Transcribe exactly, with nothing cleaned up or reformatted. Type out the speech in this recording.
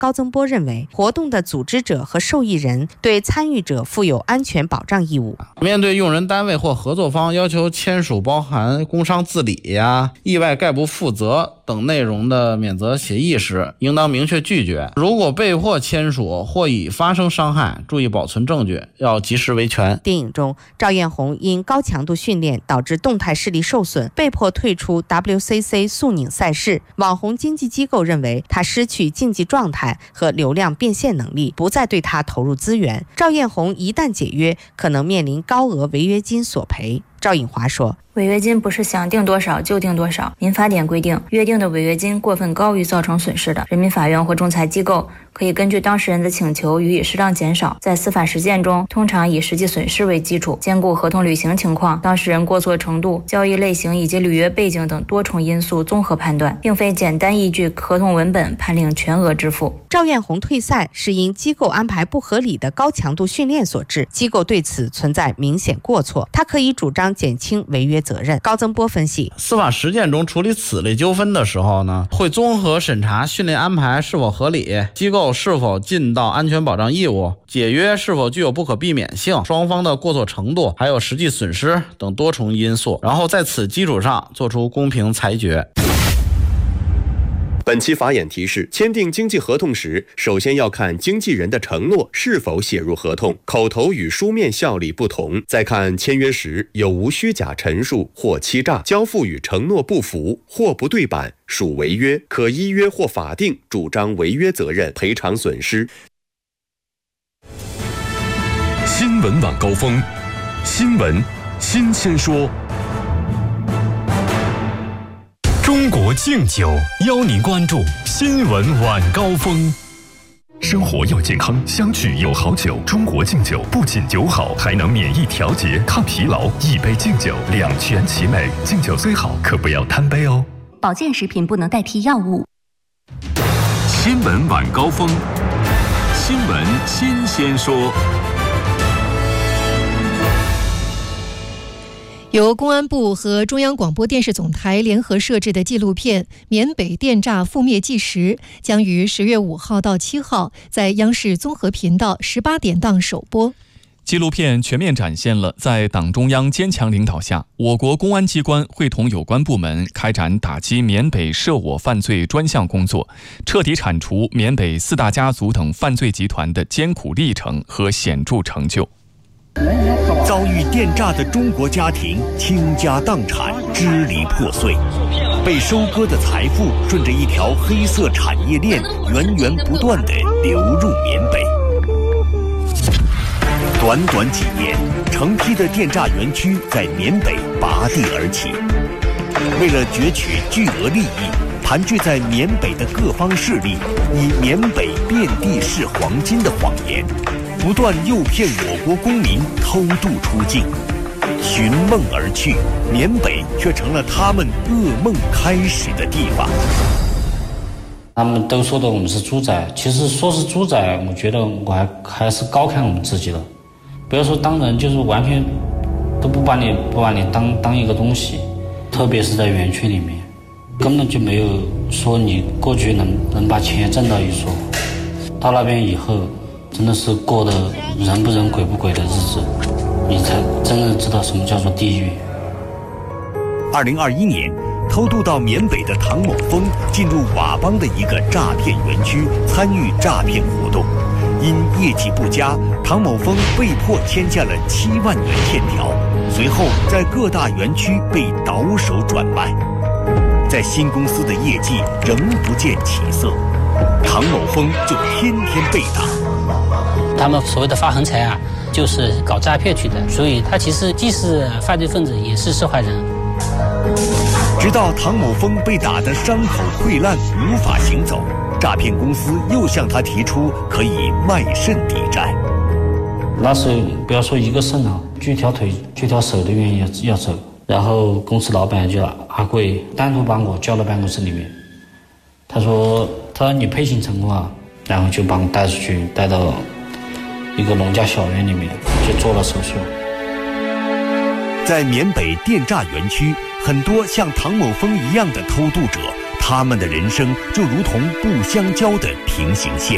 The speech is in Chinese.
高增波认为，活动的组织者和受益人对参与者负有安全保障义务。 面对用人单位或合作方要求签署包含工伤自理呀、意外概不负责等内容的免责协议时，应当明确拒绝。如果被迫签署或已发生伤害，注意保存证据，要及时维权。 电影中，赵艳红因高强度训练导致动态视力受损，被迫退出 W C C 速拧赛事。网红经纪机构认为她失去竞技状态和流量变现能力，不再对她投入资源。赵艳红一旦解约，可能面临高额违约金索赔。赵颖华说， 违约金不是想定多少就定多少，民法典规定，约定的违约金过分高于造成损失的，人民法院或仲裁机构可以根据当事人的请求予以适当减少。在司法实践中，通常以实际损失为基础，兼顾合同履行情况、当事人过错程度、交易类型以及履约背景等多重因素综合判断，并非简单依据合同文本判令全额支付。 赵艳红退赛是因机构安排不合理的高强度训练所致，机构对此存在明显过错，他可以主张减轻违约责任。高增波分析， 司法实践中处理此类纠纷的时候呢，会综合审查训练安排是否合理，机构是否尽到安全保障义务，解约是否具有不可避免性，双方的过错程度，还有实际损失等多重因素，然后在此基础上做出公平裁决。 本期法眼提示：签订经济合同时，首先要看经纪人的承诺是否写入合同，口头与书面效力不同；再看签约时有无虚假陈述或欺诈，交付与承诺不符或不对版，属违约，可依约或法定主张违约责任，赔偿损失。 新闻晚高峰，新闻新鲜说。中国敬酒邀您关注新闻晚高峰。生活要健康，相聚有好酒。中国敬酒不仅酒好，还能免疫调节、抗疲劳。一杯敬酒，两全其美。敬酒虽好，可不要贪杯哦。 保健食品不能代替药物。 新闻晚高峰，新闻新鲜说。 由公安部和中央广播电视总台联合摄制的纪录片《缅北电诈覆灭纪实》将于十月五号到七号在央视综合频道十八点档首播。 纪录片全面展现了在党中央坚强领导下，我国公安机关会同有关部门开展打击缅北涉我犯罪专项工作，彻底铲除缅北四大家族等犯罪集团的艰苦历程和显著成就。 遭遇电诈的中国家庭倾家荡产，支离破碎，被收割的财富顺着一条黑色产业链源源不断地流入缅北。短短几年，成批的电诈园区在缅北拔地而起。为了攫取巨额利益，盘踞在缅北的各方势力以缅北遍地是黄金的谎言，不断诱骗我国公民偷渡出境，寻梦而去，缅北却成了他们噩梦开始的地方。 他们都说的我们是猪仔，其实说是猪仔，我觉得我还还是高看我们自己的。不要说当人，就是完全都不把你不把你当当一个东西，特别是在园区里面，根本就没有说你过去能能把钱挣到一说。到那边以后，真的是过得人不人鬼不鬼的日子，你才真正知道什么叫做地狱。 二零二一年，偷渡到缅北的唐某峰进入佤邦的一个诈骗园区，参与诈骗活动。因业绩不佳，唐某峰被迫签下了七万元欠条，随后在各大园区被倒手转卖。在新公司的业绩仍不见起色，唐某峰就天天被打。 他们所谓的发横财啊，就是搞诈骗去的，所以他其实既是犯罪分子，也是受害人。 直到唐某峰被打得伤口溃烂，无法行走，诈骗公司又向他提出可以卖肾抵债。 那时候不要说一个肾啊，锯条腿、锯条手都愿意要走。然后公司老板叫阿贵单独把我叫到办公室里面，他说：“他说你配型成功啊。”然后就把我带出去，带到一个农家小院里面，就做了手术。 在缅北电诈园区，很多像唐某峰一样的偷渡者，他们的人生就如同不相交的平行线。